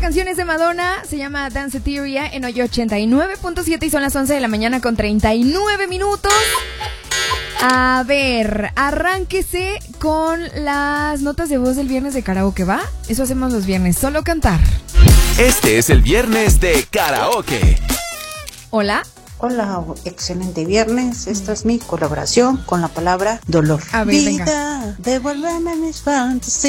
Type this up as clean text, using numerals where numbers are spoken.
canción es de Madonna, se llama Danceteria en hoy 89.7 y son las 11 de la mañana con 39 minutos. A ver, arránquese con las notas de voz del viernes de karaoke, ¿va? Eso hacemos los viernes, solo cantar. Este es el viernes de karaoke. Hola. Hola, excelente viernes. Esta es mi colaboración con la palabra dolor. A ver, Vida, venga. devuélveme mis fantasías.